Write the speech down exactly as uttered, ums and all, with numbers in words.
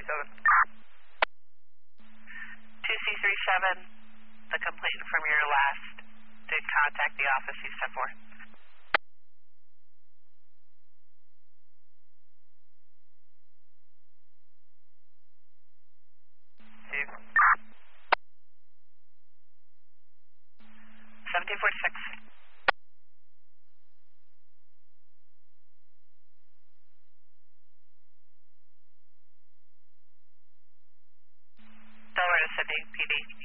seven. two C three seven, the complainant from your last did contact the office. You step four. Steve. seventeen forty-six. Delaware to Sydney, P D.